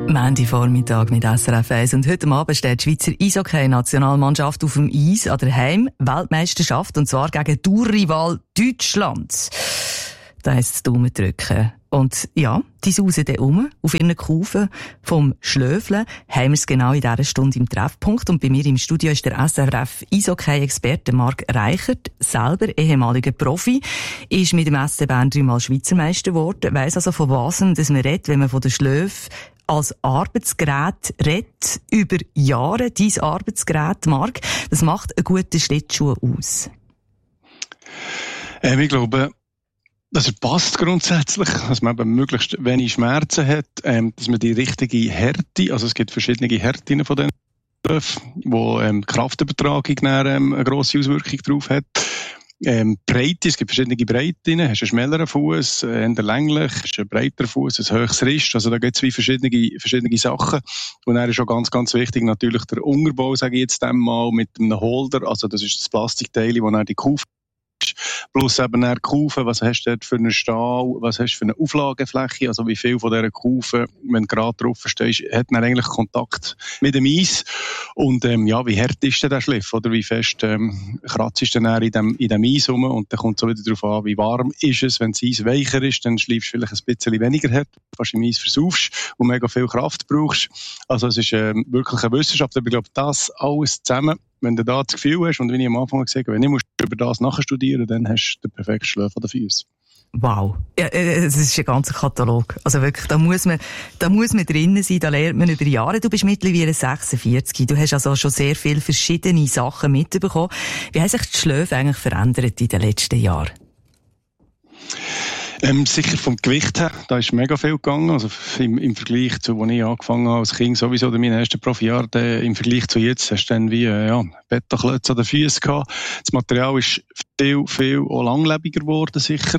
Montagvormittag mit SRF 1 und heute Abend steht die Schweizer Eishockey-Nationalmannschaft auf dem Eis an der Heim-Weltmeisterschaft und zwar gegen Tourrival Deutschland. Da heisst es Daumen drücken. Und ja, die sausen dann auf ihren Kufen vom Schlöfeln. Haben wir es genau in dieser Stunde im Treffpunkt. Und bei mir im Studio ist der SRF Eishockey-Experte Marc Reichert, selber ehemaliger Profi, ist mit dem SC Bern 3-mal Schweizer Meister geworden, weiss also von was dass man redet, wenn man von den Schlöfen als Arbeitsgerät redet, über Jahre. Dein Arbeitsgerät, Marc, das macht einen guten Schlittschuh aus. Ich glaube, dass er passt grundsätzlich, dass man eben möglichst wenig Schmerzen hat, dass man die richtige Härte, also es gibt verschiedene Härten von den Schlöfen, wo Kraftübertragung eine grosse Auswirkung drauf hat. Breite, es gibt verschiedene Breiten, hast einen schmäleren Fuß, eher länglich, hast einen breiteren Fuß, ein höheres Rist, also da gibt es wie verschiedene Sachen. Und dann ist auch ganz, ganz wichtig natürlich der Unterbau, sage ich jetzt einmal, mit einem Holder, also das ist das Plastikteil, wo dann die Kufe plus eben die Kufen, was hast du dort für einen Stahl, was hast du für eine Auflagefläche, also wie viel von dieser Kufen, wenn du gerade drauf stehst, hat dann eigentlich Kontakt mit dem Eis und ja, wie hart ist denn der Schliff, oder wie fest kratzt ist dann in dem Eis rum und dann kommt es so wieder darauf an, wie warm ist es, wenn das Eis weicher ist, dann schleifst du vielleicht ein bisschen weniger hart, fast im Eis versaufst und mega viel Kraft brauchst, also es ist wirklich eine Wissenschaft, aber ich glaube, das alles zusammen, wenn du da das Gefühl hast, und wie ich am Anfang gesagt habe, wenn ich über das nachstudieren, dann hast du den perfekten Schlaf an den Füßen. Wow. Ja, das ist ein ganzer Katalog. Also wirklich, da muss man drinnen sein, da lernt man über Jahre. Du bist mittlerweile 46. Du hast also schon sehr viele verschiedene Sachen mitbekommen. Wie haben sich die Schläfe eigentlich verändert in den letzten Jahren? Sicher vom Gewicht her, da ist mega viel gegangen, also im Vergleich zu, als ich angefangen habe als Kind, sowieso in meinen ersten Profijahren, im Vergleich zu jetzt, hast du dann wie, Betonklötze an den Füßen gehabt. Das Material ist viel auch langlebiger geworden, sicher.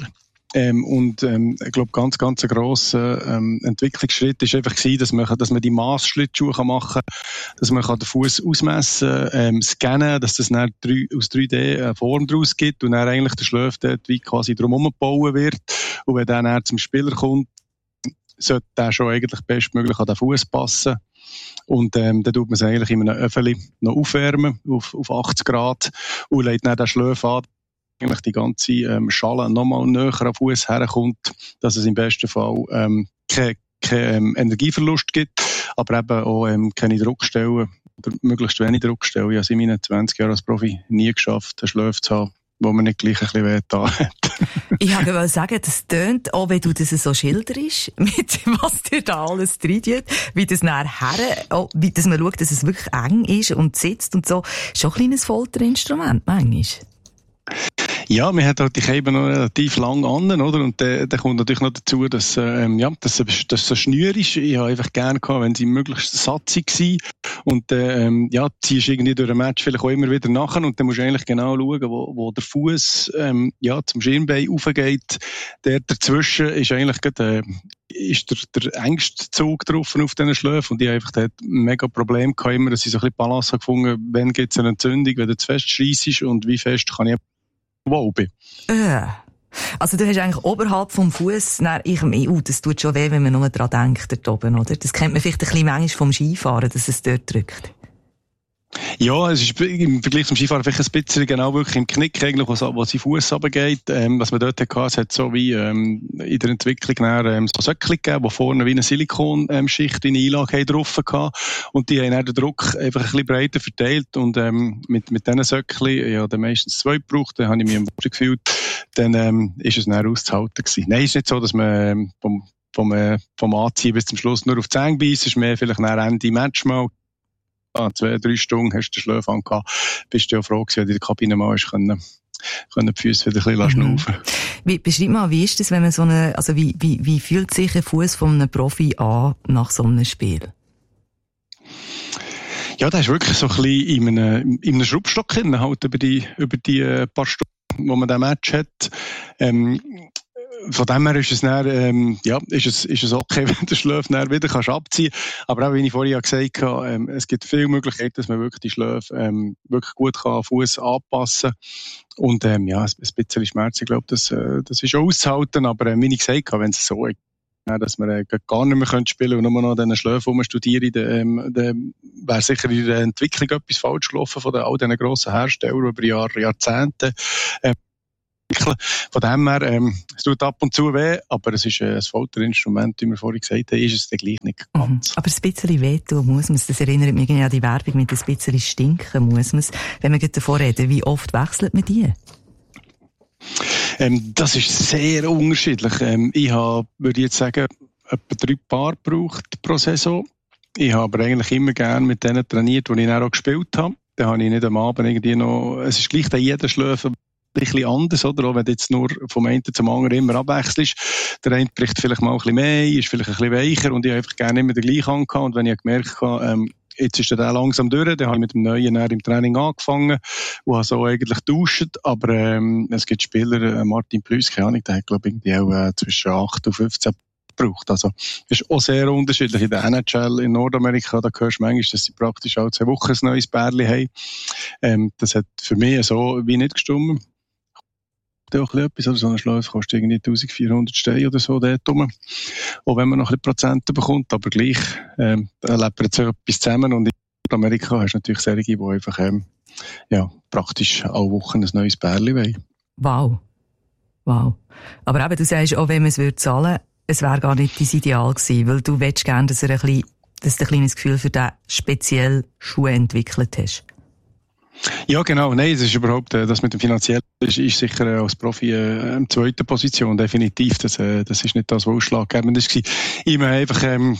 Ich glaube, ganz ein grosser Entwicklungsschritt ist einfach gewesen, dass man die Massschlittschuhe machen kann, dass man den Fuß ausmessen, scannen, dass das dann aus 3D eine Form daraus gibt und dann eigentlich der Schläf dort wie quasi drumherum gebaut wird. Und wenn dann zum Spieler kommt, sollte der schon eigentlich bestmöglich an den Fuß passen. Und dann tut man es eigentlich in einem Öffeli noch aufwärmen auf 80 Grad und legt dann den Schläf an, eigentlich die ganze Schale nochmal näher am Fuß herkommt, dass es im besten Fall keinen Energieverlust gibt, aber eben auch keine Druckstellen oder möglichst wenig Druckstellen. Ich habe es in meinen 20 Jahren als Profi nie geschafft, einen Schläf zu haben, wo man nicht gleich ein bisschen weh getan hat. Ich wollte sagen, das tönt, auch wenn du das so schilderst, mit was dir da alles reingeht, wie das nachher, auch, wie dass man schaut, dass es wirklich eng ist und sitzt und so. Schon ein kleines Folterinstrument, manchmal. Ja, wir haben halt die Käben noch relativ lang an, oder? Und dann kommt natürlich noch dazu, dass so schnür ist. Ich habe einfach gerne gehabt, wenn sie möglichst satzig waren. Und ziehst irgendwie durch ein Match vielleicht auch immer wieder nachher. Und dann musst du eigentlich genau schauen, wo der Fuß zum Schirmbein raufgeht. Der dazwischen ist eigentlich gerade, ist der engste Zug drauf auf diesen Schläfen. Und ich habe einfach dort mega Probleme gehabt, immer, dass ich so ein bisschen Balance gefunden, wann gibt es eine Entzündung, wenn du zu fest scheissest und wie fest kann ich wow bin. Also du hast eigentlich oberhalb vom Fuß, das tut schon weh, wenn man nur dran denkt, dort oben, oder? Das kennt man vielleicht ein bisschen manchmal vom Skifahren, dass es dort drückt. Ja, es ist im Vergleich zum Skifahren vielleicht ein bisschen genau wirklich im Knick eigentlich, wo sein Fuß runtergeht. Was man dort hatte, es hat so wie in der Entwicklung so Söckchen gegeben, die vorne wie eine Silikonschicht in eine Einlage drauf hatten. Und die haben dann den Druck einfach ein bisschen breiter verteilt. Und mit diesen Söckchen, ich habe meistens 2 gebraucht, dann habe ich mich am Boden gefühlt. Dann ist es dann auszuhalten gewesen. Nein, es ist nicht so, dass man vom Anziehen bis zum Schluss nur auf die Zähne beisst. Es ist mehr vielleicht nach Ende Match mal. 2-3 Stunden hast du den Schläf angehabt, bist du ja froh gewesen, wenn du in der Kabine mal hast können die Füße wieder ein bisschen schnaufen. Beschreib mal, wie ist das, wenn man wie fühlt sich ein Fuß von einem Profi an nach so einem Spiel? Ja, da ist wirklich so ein bisschen in einem Schraubstock drin, halt über die paar Stunden, wo man den Match hat. Von dem her ist es dann, ist es okay, wenn der Schläfe dann wieder abziehen kannst. Aber auch, wie ich vorhin gesagt habe, es gibt viele Möglichkeiten, dass man wirklich die Schläfe wirklich gut am Fuß anpassen kann. Und ein bisschen Schmerz, ich glaube, das ist auch auszuhalten. Aber wie ich gesagt habe, wenn es so dass wir gar nicht mehr spielen können und nur noch an diesen Schläfen rumstudieren, dann wäre sicher in der Entwicklung etwas falsch gelaufen von all diesen grossen Herstellern über Jahrzehnte. Von dem her, es tut ab und zu weh, aber es ist ein Folterinstrument, wie wir vorhin gesagt haben, ist es dann gleich nicht ganz. Aber ein bisschen wehtun muss man es. Das erinnert mich an die Werbung mit ein bisschen stinken muss man es. Wenn wir davor reden, wie oft wechselt man die? Das ist sehr unterschiedlich. Ich habe, würde ich jetzt sagen, etwa 3 Paar gebraucht pro Saison. Ich habe aber eigentlich immer gerne mit denen trainiert, die ich dann auch gespielt habe. Dann habe ich nicht am Abend irgendwie noch, es ist gleich jeder Schläfer ein bisschen anders, oder? Auch wenn du jetzt nur vom einen zum anderen immer abwechselst. Der eine bricht vielleicht mal ein bisschen mehr, ist vielleicht ein bisschen weicher und ich habe einfach gerne immer den gleichen angehabt. Und wenn ich gemerkt habe, jetzt ist der langsam durch, dann habe ich mit dem Neuen im Training angefangen und habe so eigentlich getauscht. Aber es gibt Spieler, Martin Plüss, keine Ahnung, der hat glaube ich irgendwie auch zwischen 8 und 15 gebraucht. Also es ist auch sehr unterschiedlich. In der NHL in Nordamerika, da hörst du manchmal, dass sie praktisch alle 2 Wochen ein neues Bärli haben. Das hat für mich so wie nicht gestimmt. Auch etwas, oder so ein Schläfer kostet irgendwie 1400 Steine oder so dort rum. Auch wenn man noch ein bisschen Prozente bekommt, aber gleich, da lebt jetzt etwas zusammen und in Amerika hast du natürlich solche, die einfach, praktisch alle Wochen ein neues Bärli wollen. Wow. Aber eben, du sagst, auch wenn man es zahlen würde, es wäre gar nicht dein Ideal gewesen, weil du willst gerne, dass du ein kleines Gefühl für diesen speziellen Schuh entwickelt hast. Ja, genau. Nein, es ist überhaupt, das mit dem Finanziellen ist sicher als Profi in zweiter Position, definitiv. Das ist nicht das, was ausschlaggebend ist. Ich habe einfach,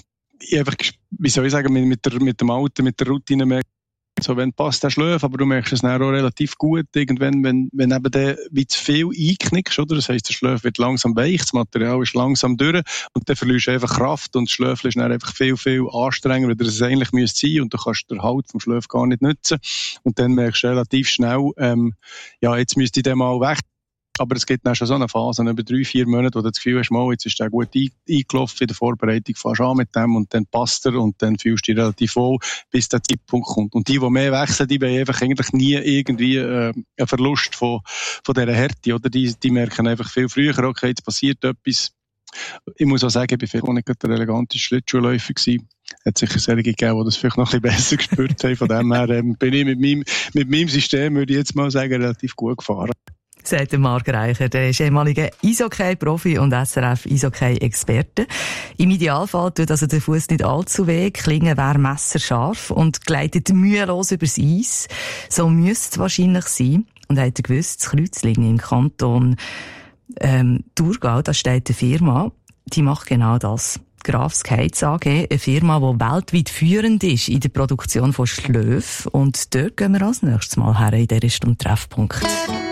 wie soll ich sagen, mit dem Alter, mit der Routine merkt, so, wenn passt der Schläf, aber du merkst es dann auch relativ gut, irgendwann, wenn eben der wie zu viel einknickst, oder? Das heisst, der Schläf wird langsam weich, das Material ist langsam durch und dann verlierst du einfach Kraft und das Schläfchen ist dann einfach viel, viel anstrengender, als es eigentlich müsste sein und du kannst den Halt vom Schläf gar nicht nutzen und dann merkst du relativ schnell, jetzt müsste ich den mal weg. Aber es gibt dann schon so eine Phase, über 3-4 Monate, wo du das Gefühl hast, jetzt ist der gut eingelaufen in der Vorbereitung, fährst an mit dem und dann passt er und dann fühlst du dich relativ wohl, bis der Zeitpunkt kommt. Und die mehr wechseln, die wollen einfach eigentlich nie irgendwie einen Verlust von dieser Härte, oder? Die merken einfach viel früher, okay, jetzt passiert etwas. Ich muss auch sagen, ich war nicht der eleganteste Schlittschuhläufer gewesen. Es hat sicher solche gegeben, die das vielleicht noch ein bisschen besser gespürt haben. Von dem her bin ich mit meinem System, würde ich jetzt mal sagen, relativ gut gefahren. Sagt der Marc Reicher, der ist ehemaliger Eishockey-Profi und SRF-Eishockey-Experte. Im Idealfall tut also der Fuß nicht allzu weh, Klingen wäre messerscharf und gleitet mühelos übers Eis. So müsste es wahrscheinlich sein. Und habt ihr gewusst, das Kreuzlingen im Kanton Thurgau, da steht eine Firma, die macht genau das. Graf Skates AG, eine Firma, die weltweit führend ist in der Produktion von Schläfen. Und dort gehen wir als nächstes Mal her in dieser Stunde Treffpunkt.